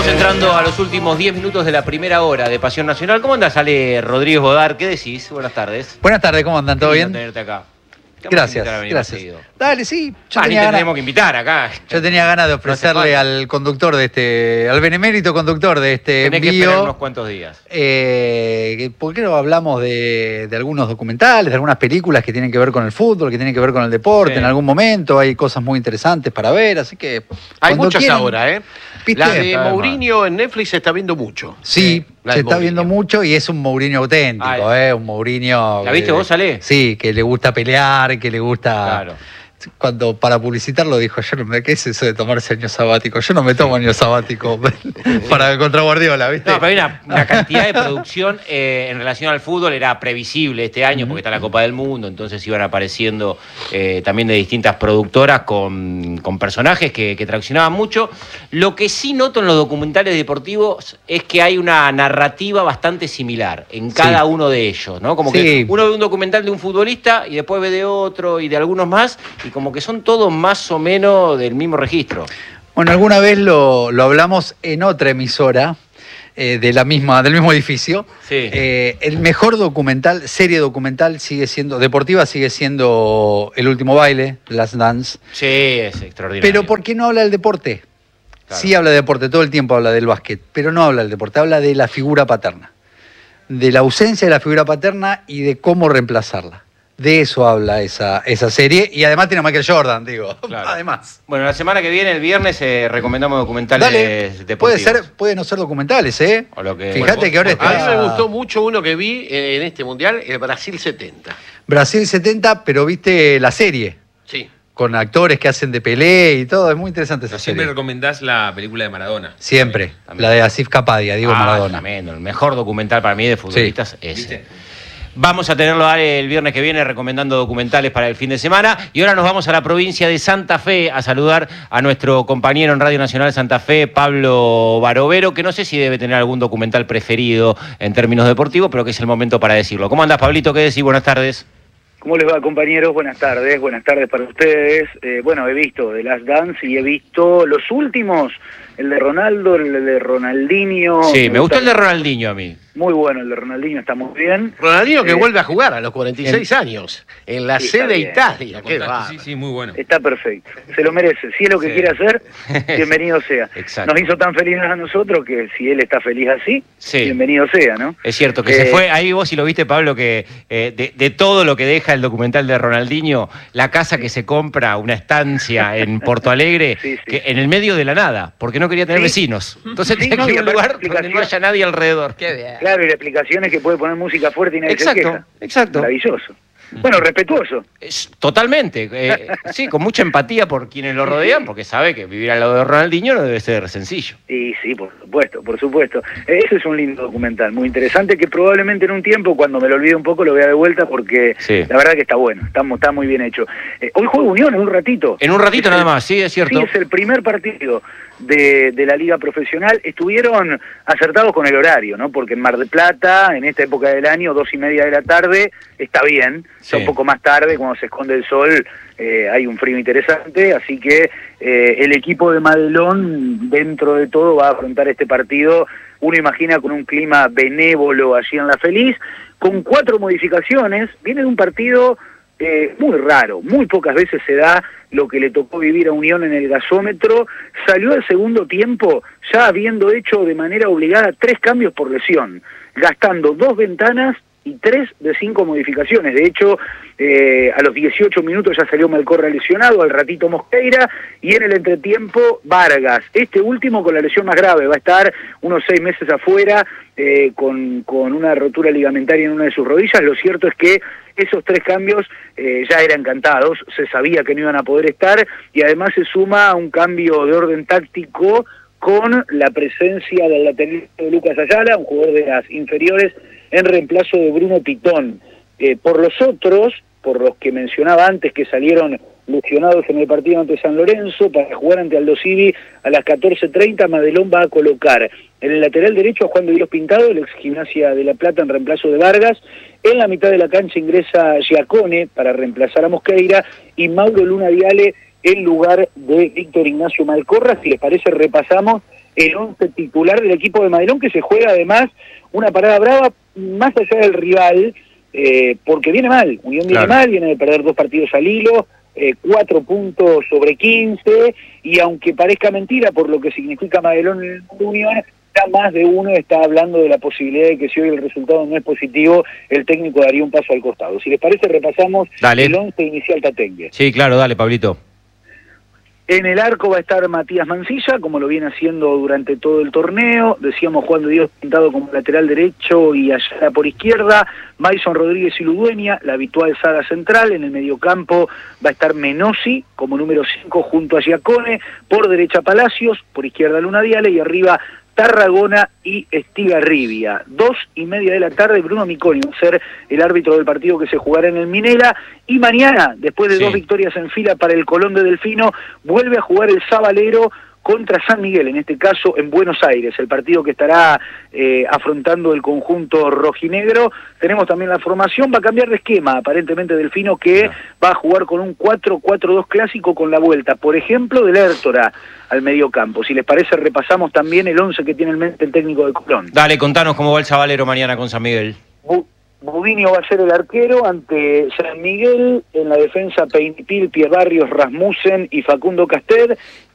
entrando a los últimos 10 minutos de la primera hora de Pasión Nacional. ¿Cómo andás, Ale Rodríguez Bodar? ¿Qué decís? Buenas tardes. Buenas tardes, ¿cómo andan? ¿Todo bien? Tenerte acá. Gracias. Dale, sí. Tenemos que invitar acá. Yo tenía ganas de ofrecerle al conductor de al benemérito conductor de este envío. Tenés que esperar unos cuantos días. ¿Por qué no hablamos de algunos documentales, de algunas películas que tienen que ver con el fútbol, que tienen que ver con el deporte? Sí. En algún momento hay cosas muy interesantes para ver, así que... Hay muchas ahora, ¿eh? ¿Viste? La de Mourinho en Netflix se está viendo mucho. Sí, se está viendo mucho y es un Mourinho auténtico, un Mourinho... ¿La viste vos, Ale? Sí, que le gusta pelear, que le gusta... Claro. Cuando para publicitarlo dijo, yo no me, ¿qué es eso de tomarse año sabático? Yo no me tomo año sabático para contra Guardiola, ¿viste? No, pero hay una cantidad de producción en relación al fútbol, era previsible este año porque está la Copa del Mundo, entonces iban apareciendo también de distintas productoras con personajes que traccionaban mucho. Lo que sí noto en los documentales deportivos es que hay una narrativa bastante similar en cada uno de ellos, ¿no? Como que uno ve un documental de un futbolista y después ve de otro y de algunos más, y como que son todos más o menos del mismo registro. Bueno, alguna vez lo hablamos en otra emisora del mismo edificio. Sí. El mejor documental, serie documental deportiva sigue siendo El Último Baile, Last Dance. Sí, es extraordinario. Pero ¿por qué no habla del deporte? Claro. Sí habla de deporte, todo el tiempo habla del básquet, pero no habla del deporte, habla de la figura paterna, de la ausencia de la figura paterna y de cómo reemplazarla. De eso habla esa serie, y además tiene a Michael Jordan, digo. Claro. Además. Bueno, la semana que viene, el viernes, recomendamos documentales deportivos. Puede no ser documentales, ¿eh? O lo que... Fíjate que ahora está... A mí me gustó mucho uno que vi en este mundial, el Brasil 70. Brasil 70, pero viste la serie. Sí. Con actores que hacen de Pelé y todo, es muy interesante esa serie. Siempre recomendás la película de Maradona. Siempre, también. La de Asif Kapadia, Diego Maradona. Tremendo, el mejor documental para mí de futbolistas es ese. ¿Viste? Vamos a tenerlo el viernes que viene recomendando documentales para el fin de semana. Y ahora nos vamos a la provincia de Santa Fe a saludar a nuestro compañero en Radio Nacional Santa Fe, Pablo Barovero, que no sé si debe tener algún documental preferido en términos deportivos, pero que es el momento para decirlo. ¿Cómo andás, Pablito? ¿Qué decís? Buenas tardes. ¿Cómo les va, compañeros? Buenas tardes para ustedes. Bueno, he visto The Last Dance y he visto los últimos, el de Ronaldo, el de Ronaldinho. Sí, me gustó el de Ronaldinho a mí. Muy bueno, el de Ronaldinho está muy bien. Ronaldinho que vuelve a jugar a los 46 años, en la C de Italia. Qué sí, muy bueno. Está perfecto, se lo merece. Si es lo que quiere hacer, bienvenido sea. Exacto. Nos hizo tan felices a nosotros que si él está feliz así, bienvenido sea, ¿no? Es cierto, que se fue, ahí vos sí lo viste, Pablo, que de todo lo que deja el documental de Ronaldinho, la casa que se compra, una estancia en Porto Alegre, que en el medio de la nada, porque no quería tener vecinos. Entonces tenía que ir a un lugar donde no haya nadie alrededor. Qué bien. Claro, y la explicación es que puede poner música fuerte y nadie se queja. Exacto. Maravilloso. Bueno, respetuoso. Totalmente. Sí, con mucha empatía por quienes lo rodean, porque sabe que vivir al lado de Ronaldinho no debe ser sencillo. Y sí, por supuesto, por supuesto. Ese es un lindo documental, muy interesante, que probablemente en un tiempo, cuando me lo olvide un poco, lo vea de vuelta, porque la verdad que está bueno, está muy bien hecho. Hoy juega Unión en un ratito. En un ratito nada más, sí, es cierto. Sí, es el primer partido de la Liga Profesional. Estuvieron acertados con el horario, ¿no? Porque en Mar del Plata, en esta época del año, 2:30 de la tarde, está bien. Un poco más tarde, cuando se esconde el sol, hay un frío interesante, así que el equipo de Madelón, dentro de todo, va a afrontar este partido, uno imagina, con un clima benévolo allí en La Feliz, con 4 modificaciones. Viene de un partido muy raro, muy pocas veces se da lo que le tocó vivir a Unión en el gasómetro. Salió al segundo tiempo ya habiendo hecho de manera obligada 3 cambios por lesión, gastando 2 ventanas y 3 de 5 modificaciones. De hecho, a los 18 minutos ya salió Malcorra lesionado, al ratito Mosqueira, y en el entretiempo Vargas. Este último con la lesión más grave, va a estar unos 6 meses afuera, con una rotura ligamentaria en una de sus rodillas. Lo cierto es que esos 3 cambios ya eran cantados, se sabía que no iban a poder estar, y además se suma un cambio de orden táctico con la presencia del lateral de Lucas Ayala, un jugador de las inferiores, en reemplazo de Bruno Pitón. Por los otros, por los que mencionaba antes, que salieron lesionados en el partido ante San Lorenzo, para jugar ante Aldo Civi a las 14:30, Madelón va a colocar en el lateral derecho a Juan de Dios Pintado, el ex Gimnasia de La Plata, en reemplazo de Vargas. En la mitad de la cancha ingresa Giacone para reemplazar a Mosqueira, y Mauro Luna Viale en lugar de Víctor Ignacio Malcorra. Si les parece, repasamos el 11 titular del equipo de Madelón, que se juega además una parada brava más allá del rival, porque viene mal, Unión viene mal, viene de perder 2 partidos al hilo, 4 puntos sobre 15, y aunque parezca mentira por lo que significa Madelón en el Unión, ya más de uno está hablando de la posibilidad de que si hoy el resultado no es positivo, el técnico daría un paso al costado. Si les parece, repasamos el 11 inicial tatengue. Sí, claro, dale, Pablito. En el arco va a estar Matías Mancilla, como lo viene haciendo durante todo el torneo. Decíamos Juan de Dios pintado como lateral derecho y Ayala por izquierda. Maison Rodríguez y Ludueña, la habitual saga central. En el mediocampo va a estar Menossi como número 5 junto a Giacone. Por derecha Palacios, por izquierda Luna Diale y arriba Tarragona y Estigarribia. 2:30 de la tarde, Bruno Miconi va a ser el árbitro del partido que se jugará en el Minela. Y mañana, después de 2 victorias en fila para el Colón de Delfino, vuelve a jugar el Sabalero contra San Miguel, en este caso en Buenos Aires, el partido que estará afrontando el conjunto rojinegro. Tenemos también la formación, va a cambiar de esquema, aparentemente Delfino, que va a jugar con un 4-4-2 clásico con la vuelta, por ejemplo, del Hértora al mediocampo. Si les parece, repasamos también el 11 que tiene en mente el técnico de Colón. Dale, contanos cómo va el Sabalero mañana con San Miguel. Budinio va a ser el arquero ante San Miguel. En la defensa, Peinipil, Pierre Barrios, Rasmussen y Facundo Casted.